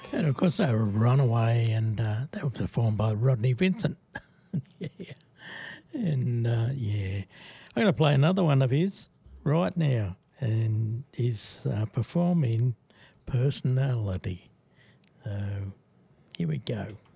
And of course, they were Runaway, and they were performed by Rodney Vincent. Yeah. And yeah, I'm going to play another one of his right now, and he's performing Personality. So here we go.